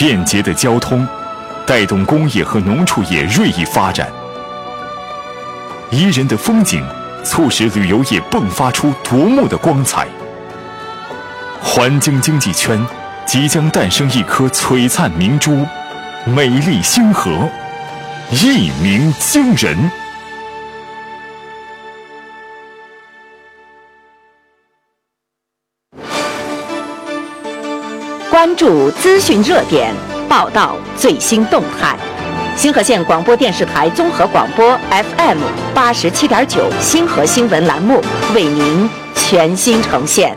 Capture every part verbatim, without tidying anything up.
便捷的交通带动工业和农畜业锐意发展，宜人的风景促使旅游业迸发出夺目的光彩。环京经济圈即将诞生一颗璀璨明珠，美丽星河，一鸣惊人。 关注资讯热点，报道最新动态。星河县广播电视台综合广播 F M 八十七点九星河新闻栏目为您全新呈现。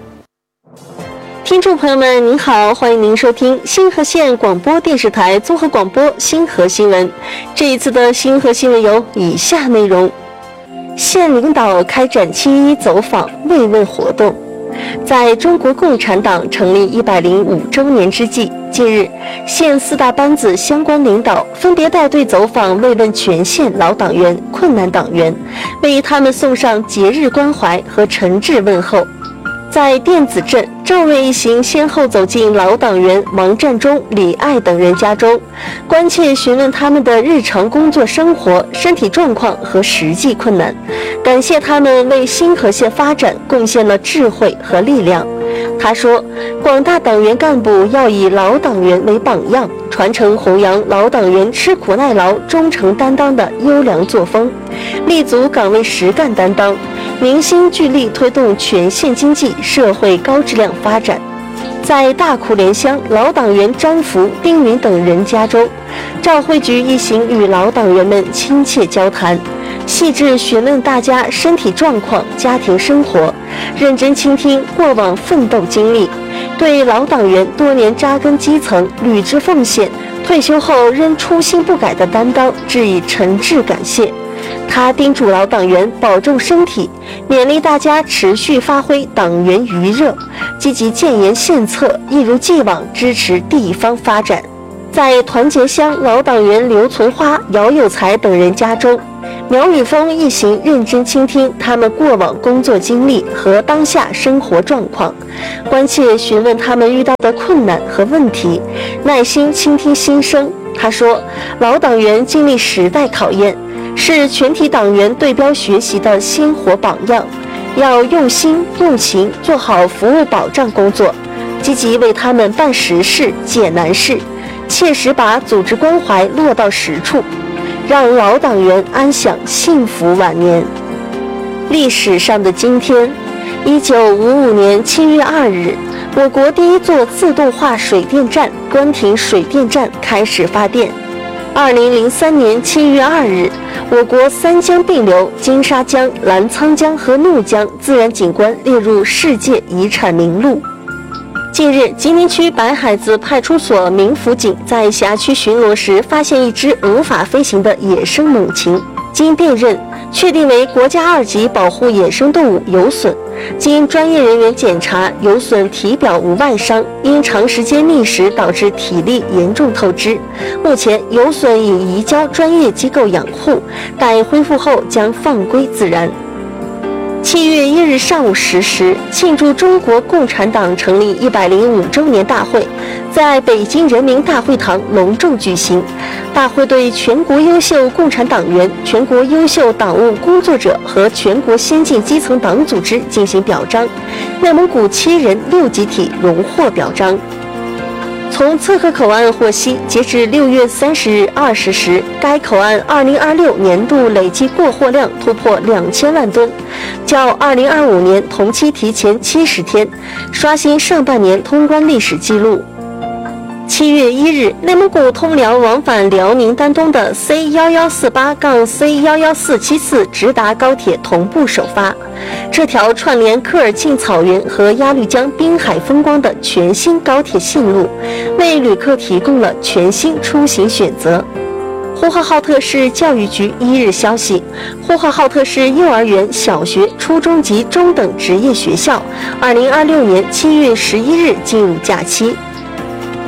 听众朋友们，您好，欢迎您收听星河县广播电视台综合广播星河新闻。这一次的星河新闻有以下内容：县领导开展七一走访慰问活动。在中国共产党成立一百零五周年之际，近日，县四大班子相关领导分别带队走访慰问全县老党员、困难党员，为他们送上节日关怀和诚挚问候。在电子镇，赵瑞一行先后走进老党员王占中、李爱等人家中，关切询问他们的日常工作生活、身体状况和实际困难，感谢他们为星河县发展贡献了智慧和力量。他说，广大党员干部要以老党员为榜样，传承弘扬老党员吃苦耐劳、忠诚担当的优良作风，立足岗位实干担当，凝心聚力推动全县经济社会高质量发展。在大苦连乡老党员张福、丁云等人家中，赵慧菊一行与老党员们亲切交谈，细致询问大家身体状况、家庭生活，认真倾听过往奋斗经历，对老党员多年扎根基层、履职奉献、退休后仍初心不改的担当致以诚挚感谢。他叮嘱老党员保重身体，勉励大家持续发挥党员余热，积极建言献策，一如既往支持地方发展。在团结乡老党员刘存花、姚有才等人家中，苗宇峰一行认真倾听他们过往工作经历和当下生活状况，关切询问他们遇到的困难和问题，耐心倾听心声。他说，老党员经历时代考验，是全体党员对标学习的鲜活榜样，要用心用情做好服务保障工作，积极为他们办实事解难事，切实把组织关怀落到实处，让老党员安享幸福晚年。历史上的今天，一九五五年七月二日，我国第一座自动化水电站关亭水电站开始发电。二零零三年七月二日，我国三江并流，金沙江、澜沧江和怒江自然景观列入世界遗产名录。近日，吉林区白海子派出所民辅警在辖区巡逻时，发现一只无法飞行的野生猛禽，经辨认，确定为国家二级保护野生动物有隼。经专业人员检查，有隼体表无外伤，因长时间觅食导致体力严重透支。目前，有隼已移交专业机构养护，待恢复后将放归自然。七月一日上午十时，庆祝中国共产党成立一百零五周年大会在北京人民大会堂隆重举行。大会对全国优秀共产党员、全国优秀党务工作者和全国先进基层党组织进行表彰，内蒙古七人六集体荣获表彰。从测河口岸获悉，截至六月三十日二十时，该口岸二零二六年度累计过货量突破两千万吨，较二零二五年同期提前七十天，刷新上半年通关历史记录。七月一日，内蒙古通辽往返辽宁丹东的 C 一一四八 C 一一四七四直达高铁同步首发。这条串联科尔沁草原和鸭绿江滨海风光的全新高铁线路，为旅客提供了全新出行选择。呼和浩特市教育局一日消息，呼和浩特市幼儿园、小学、初中及中等职业学校二零二六年七月十一日进入假期。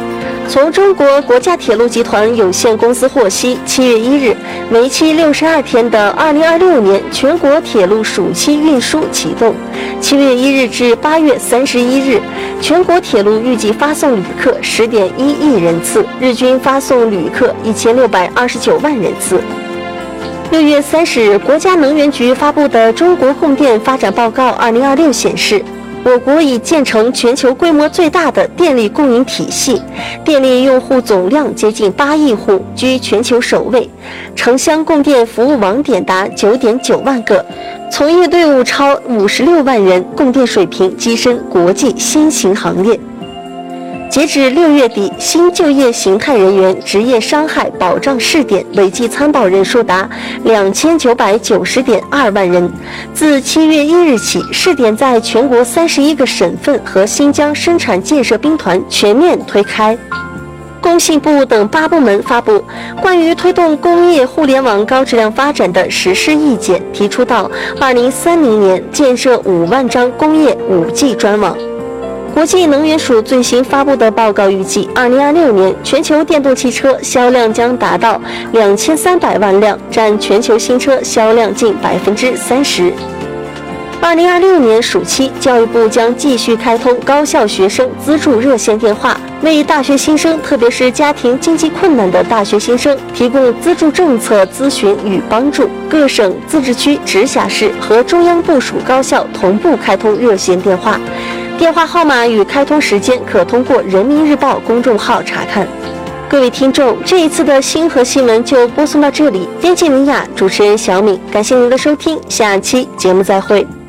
从中国国家铁路集团有限公司获悉，七月一日，为期六十二天的二零二六年全国铁路暑期运输启动。七月一日至八月三十一日，全国铁路预计发送旅客十点一亿人次，日均发送旅客一千六百二十九万人次。六月三十日，国家能源局发布的《中国供电发展报告二零二六》显示，我国已建成全球规模最大的电力供应体系，电力用户总量接近八亿户，居全球首位，城乡供电服务网点达九点九万个，从业队伍超五十六万人，供电水平跻身国际先行行列。截至六月底，新就业形态人员职业伤害保障试点累计参保人数达两千九百九十点二万人。自七月一日起，试点在全国三十一个省份和新疆生产建设兵团全面推开。工信部等八部门发布关于推动工业互联网高质量发展的实施意见，提出到二零三零年建设五万张工业 五 G 专网。国际能源署最新发布的报告预计，二零二六年全球电动汽车销量将达到两千三百万辆，占全球新车销量近百分之三十。二零二六年暑期，教育部将继续开通高校学生资助热线电话，为大学新生，特别是家庭经济困难的大学新生提供资助政策咨询与帮助。各省、自治区、直辖市和中央部属高校同步开通热线电话。电话号码与开通时间可通过人民日报公众号查看。各位听众，这一次的星河新闻就播送到这里，编辑林雅，主持人小敏，感谢您的收听，下期节目再会。